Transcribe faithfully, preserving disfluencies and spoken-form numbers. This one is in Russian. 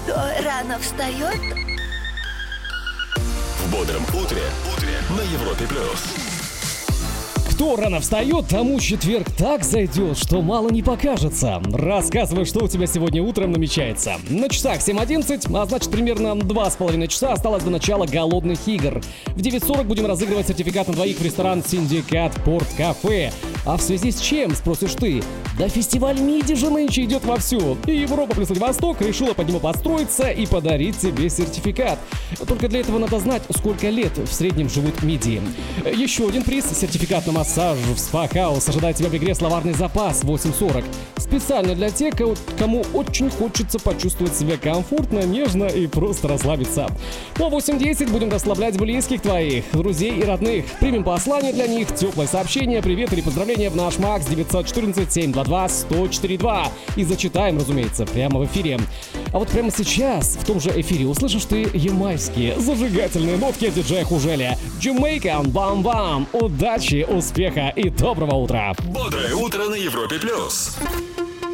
Кто рано встает? В бодром утре, утре на Европе плюс. Кто рано встает, тому четверг так зайдет, что мало не покажется. Рассказывай, что у тебя сегодня утром намечается. На часах семь одиннадцать, а значит примерно два с половиной часа осталось до начала голодных игр. В девять сорок будем разыгрывать сертификат на двоих в ресторан «Синдикат Порт Кафе». А в связи с чем, спросишь ты? Да фестиваль миди же нынче идет вовсю. И Европа плюс Владивосток решила под него подстроиться и подарить тебе сертификат. Только для этого надо знать, сколько лет в среднем живут мидии. Еще один приз – сертификат на массаж в Спа Хаус ожидает тебя в игре «Словарный запас» восемь сорок. Специально для тех, кому очень хочется почувствовать себя комфортно, нежно и просто расслабиться. Ну а восемь десять будем расслаблять близких твоих, друзей и родных. Примем послание для них, теплое сообщение, привет или поздравление в наш Макс девятьсот четырнадцать семь два два сто четыре два. И зачитаем, разумеется, прямо в эфире. А вот прямо сейчас, в том же эфире, услышишь ты ямайские зажигательные нотки диджея Хужеля. Jamaican Бам-Бам. Удачи, успеха и доброго утра. Бодрое утро на Европе плюс.